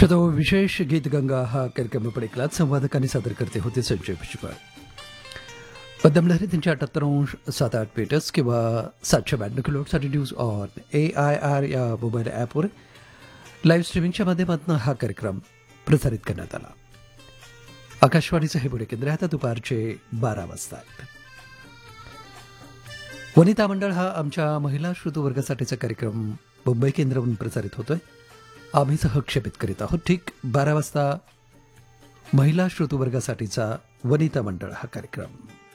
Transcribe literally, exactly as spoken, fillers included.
श्रोतो विशेष गीत गंगा हा कार्यक्रम आपण ऐकलात. संवादकांनी सादर करते होते संजय भुजबळ. पद्मलहरी त्यांच्या अठ्याहत्तर अंश सात आठ पेटर्स किंवा सातशे ब्याण्णव किलोसाठी news on A I R या मोबाईल ॲपवर लाईव्ह स्ट्रीमिंगच्या माध्यमातून हा कार्यक्रम प्रसारित करण्यात आला. आकाशवाणीचं हे पुणे केंद्र आता दुपारचे बारा वाजता. वनिता मंडळ हा आमच्या महिला श्रोतृवर्गासाठीचा कार्यक्रम मुंबई केंद्रावरून प्रसारित होतोय. आम्ही सहक्षेपित करीत आहोत. ठीक बारा वाजता महिला श्रोतृवर्गासाठीचा वनिता मंडळ हा कार्यक्रम.